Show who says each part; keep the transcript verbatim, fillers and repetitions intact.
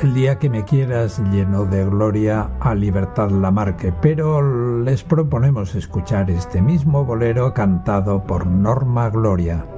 Speaker 1: El día que me quieras, lleno de gloria, a Libertad Lamarque, pero les proponemos escuchar este mismo bolero cantado por Norma Gloria.